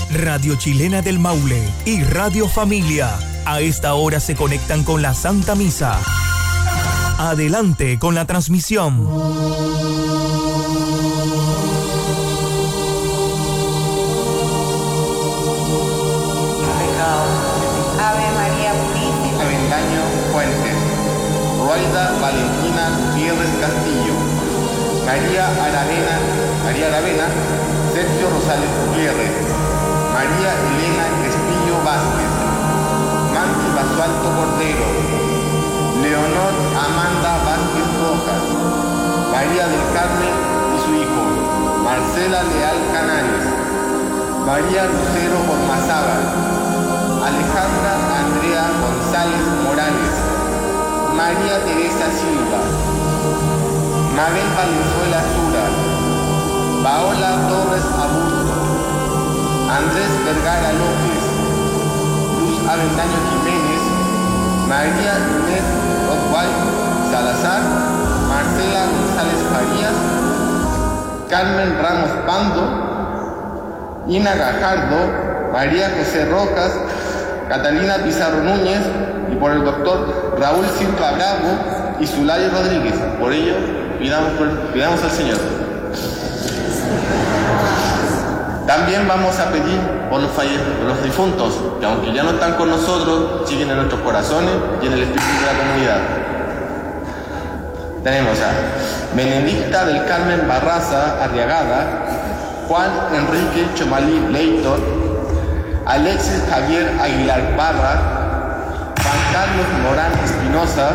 Radio Chilena del Maule y Radio Familia a esta hora se conectan con la Santa Misa. Adelante con la transmisión. Ave María Purísima. Avendaño Fuentes. Rualda Valentina Gutiérrez Castillo. María Aravena, Sergio Rosales Gutiérrez. María Elena Espillo Vázquez. Manti Basualto Cordero. Leonor Amanda Vázquez Rojas. María del Carmen y su hijo. Marcela Leal Canales. María Lucero Ormazábal. Alejandra Andrea González Morales. María Teresa Silva. Mabel Valenzuela Sura. Paola Torres Aburto. Andrés Vergara López. Luz Avendaño Jiménez. María Inés Rothwell Salazar. Marcela González Farías. Carmen Ramos Pando. Ina Gajardo. María José Rojas. Catalina Pizarro Núñez y por el doctor Raúl Silva Bravo y Zulay Rodríguez. Por ello, pidamos al Señor. También vamos a pedir por los difuntos, que aunque ya no están con nosotros, siguen en nuestros corazones y en el espíritu de la comunidad. Tenemos a Benedicta del Carmen Barraza Arriagada, Juan Enrique Chomalí Leitor, Alexis Javier Aguilar Barra, Juan Carlos Morán Espinosa,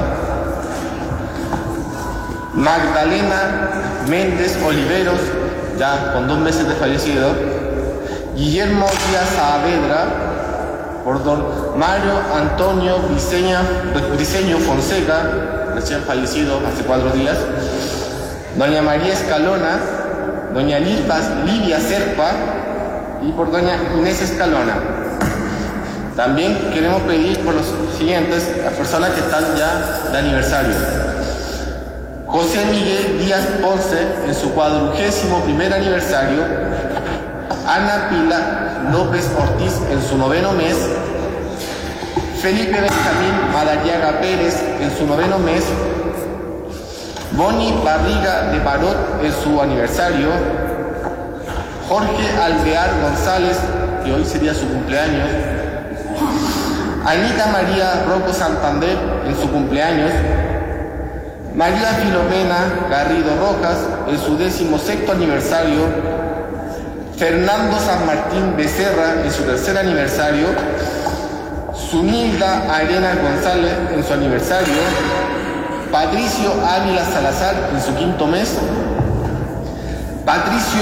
Magdalena Méndez Oliveros, ya con 2 meses de fallecido, Guillermo Díaz Saavedra, por don Mario Antonio Briceño Fonseca, recién fallecido hace 4 días, doña María Escalona, doña Livia Serpa, y por doña Inés Escalona. También queremos pedir por los siguientes, las personas que están ya de aniversario. José Miguel Díaz Ponce en su 41º aniversario. Ana Pilar López Ortiz en su 9º mes. Felipe Benjamín Madariaga Pérez en su 9º mes. Bonnie Barriga de Barot en su aniversario. Jorge Alvear González, que hoy sería su cumpleaños. Anita María Rocco Santander en su cumpleaños. María Filomena Garrido Rojas en su 16º aniversario. Fernando San Martín Becerra en su 3er aniversario. Zunilda Arenas González en su aniversario. Patricio Ávila Salazar en su 5º mes. Patricio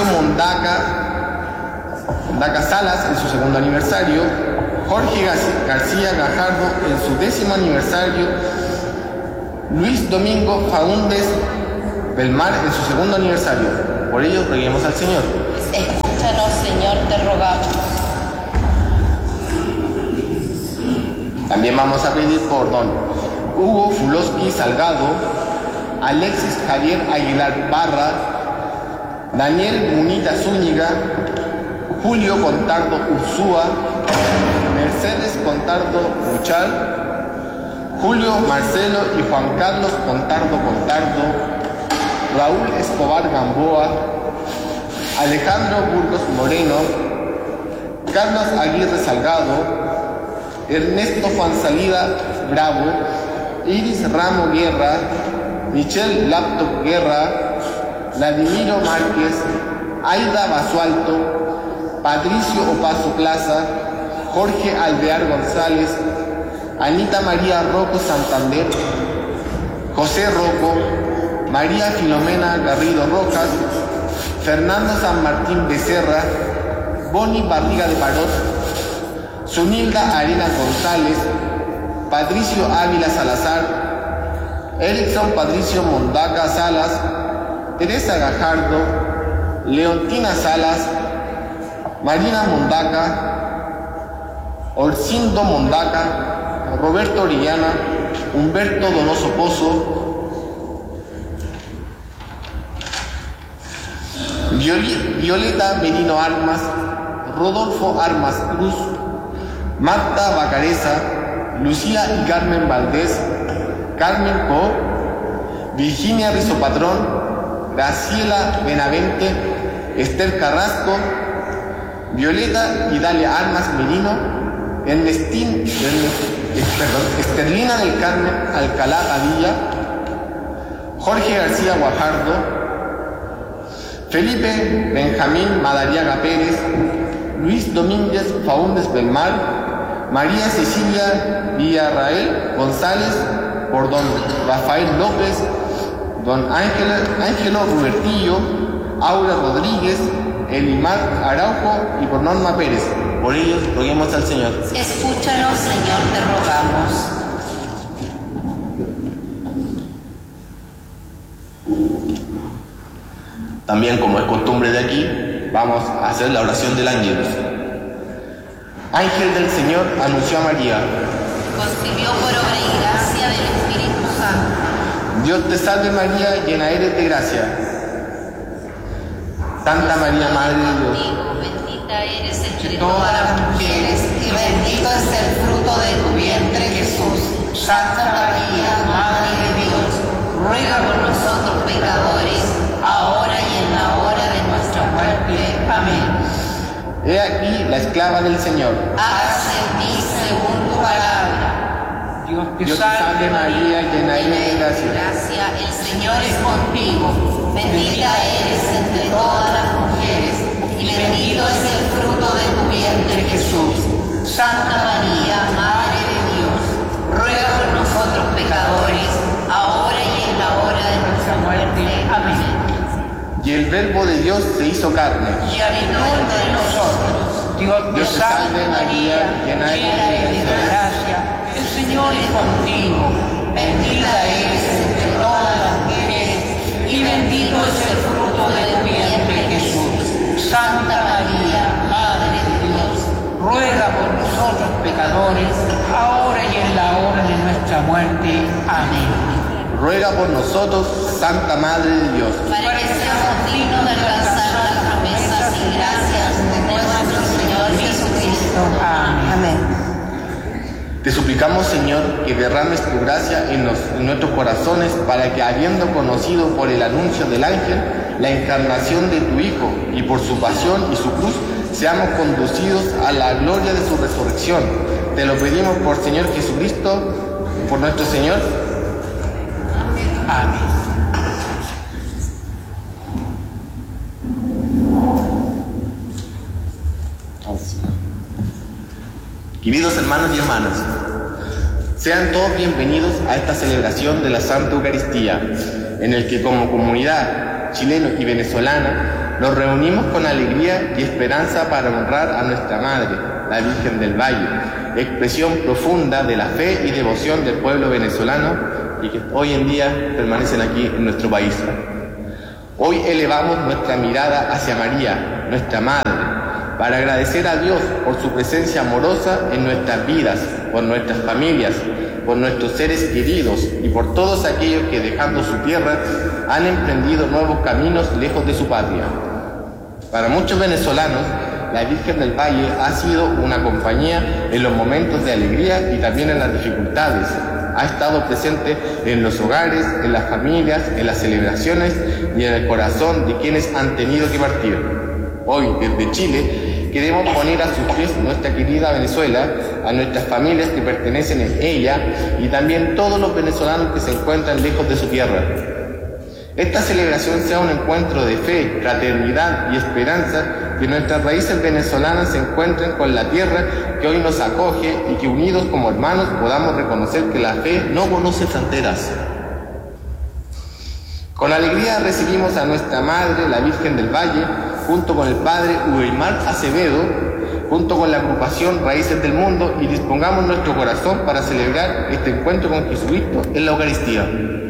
Mondaca Salas en su 2º aniversario. Jorge García Gajardo en su 10º aniversario. Luis Domingo Faúndez Belmar en su 2º aniversario. Por ello, roguemos al Señor. Escúchanos, Señor, te rogamos. También vamos a pedir por don Hugo Fuloski Salgado, Alexis Javier Aguilar Barra, Daniel Munita Zúñiga, Julio Contardo Ursúa, Mercedes Contardo Muchal, Julio Marcelo y Juan Carlos Contardo, Raúl Escobar Gamboa, Alejandro Burgos Moreno, Carlos Aguirre Salgado, Ernesto Juan Salida Bravo, Iris Ramo Guerra, Michelle Laptop Guerra, Vladimiro Márquez, Aida Basualto, Patricio Opaso Plaza, Jorge Alvear González, Anita María Rocco Santander, José Rocco, María Filomena Garrido Rojas, Fernando San Martín Becerra, Bonnie Barriga de Barot, Zunilda Arenas González, Patricio Ávila Salazar, Erickson Patricio Mondaca Salas, Teresa Gajardo, Leontina Salas, Marina Mondaca, Orcindo Mondaca, Roberto Orellana, Humberto Donoso Pozo, Violeta Merino Armas, Rodolfo Armas Cruz, Marta Bacareza, Lucía y Carmen Valdés, Carmen Co, Virginia Rizopatrón, Graciela Benavente, Esther Carrasco, Violeta y Dalia Armas Merino, Esterlina del Carmen Alcalá Padilla, Jorge García Guajardo, Felipe Benjamín Madariaga Pérez, Luis Domínguez Faúndez Belmar, María Cecilia Villarrael González, por don Rafael López, don Ángelo Rubertillo, Aura Rodríguez, Elimar Araujo y por Norma Pérez. Por ellos roguemos al Señor. Escúchanos, Señor, te rogamos. También, como es costumbre de aquí, vamos a hacer la oración del Ángelus. Ángel del Señor anunció a María. Concibió por obra y gracia del Espíritu Santo. Dios te salve María, llena eres de gracia. Santa María, Madre de Dios. Bendita eres entre todas las mujeres y bendito es el fruto de tu vientre, Jesús. Santa María, Madre de Dios, ruega por nosotros pecadores, ahora y en la hora de nuestra muerte. Amén. He aquí la esclava del Señor. Hágase en mí según tu palabra. Dios te salve María, llena eres de gracia. El Señor es contigo. Bendita eres entre todas las mujeres y bendito es el fruto de tu vientre, Jesús. Santa María, Madre de Dios, ruega por nosotros pecadores, ahora y en la hora de nuestra muerte. Amén. Y el Verbo de Dios se hizo carne. Y habitó entre nosotros. Dios te salve María, llena eres de gracia. El Señor es contigo. Bendita eres entre todas las mujeres y bendito es el fruto de tu vientre, Jesús. Santa María, Madre de Dios, ruega por nosotros pecadores, ahora y en la hora de nuestra muerte. Amén. Ruega por nosotros, Santa Madre de Dios. Para que seamos dignos de alcanzar las promesas y gracias de nuestro Señor Jesucristo. Amén. Te suplicamos, Señor, que derrames tu gracia en nuestros corazones para que, habiendo conocido por el anuncio del ángel la encarnación de tu Hijo y por su pasión y su cruz, seamos conducidos a la gloria de su resurrección. Te lo pedimos por Señor Jesucristo, por nuestro Señor. Amén. Queridos hermanos y hermanas, sean todos bienvenidos a esta celebración de la Santa Eucaristía, en el que como comunidad chilena y venezolana nos reunimos con alegría y esperanza para honrar a nuestra Madre, la Virgen del Valle, expresión profunda de la fe y devoción del pueblo venezolano y que hoy en día permanecen aquí en nuestro país. Hoy elevamos nuestra mirada hacia María, nuestra Madre, para agradecer a Dios por su presencia amorosa en nuestras vidas, por nuestras familias, por nuestros seres queridos y por todos aquellos que, dejando su tierra, han emprendido nuevos caminos lejos de su patria. Para muchos venezolanos, la Virgen del Valle ha sido una compañía en los momentos de alegría y también en las dificultades. Ha estado presente en los hogares, en las familias, en las celebraciones y en el corazón de quienes han tenido que partir. Hoy, desde Chile, queremos poner a sus pies nuestra querida Venezuela, a nuestras familias que pertenecen a ella y también todos los venezolanos que se encuentran lejos de su tierra. Esta celebración sea un encuentro de fe, fraternidad y esperanza, que nuestras raíces venezolanas se encuentren con la tierra que hoy nos acoge y que unidos como hermanos podamos reconocer que la fe no conoce fronteras. Con alegría recibimos a nuestra Madre, la Virgen del Valle, junto con el Padre Uweimar Acevedo, junto con la agrupación Raíces del Mundo, y dispongamos nuestro corazón para celebrar este encuentro con Jesucristo en la Eucaristía.